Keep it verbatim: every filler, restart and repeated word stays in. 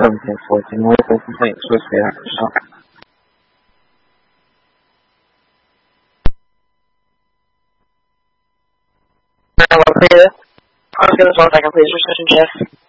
正片佛经微波部分也是随然而上。那我可以，好，这个时候大家可以去试试 J S。